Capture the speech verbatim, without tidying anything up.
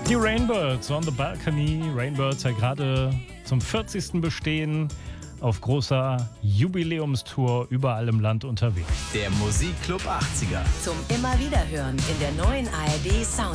Die Rainbirds on the Balcony. Rainbirds ja gerade zum vierzigsten Bestehen auf großer Jubiläumstour überall im Land unterwegs. Der Musikclub achtziger. Zum immer wieder hören in der neuen A R D Sound